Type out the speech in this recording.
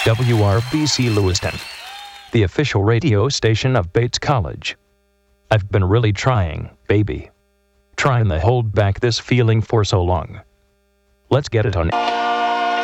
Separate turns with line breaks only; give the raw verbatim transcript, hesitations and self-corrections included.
W R B C Lewiston, the official radio station of Bates College. I've been really trying, baby. Trying to hold back this feeling for so long. Let's get it on.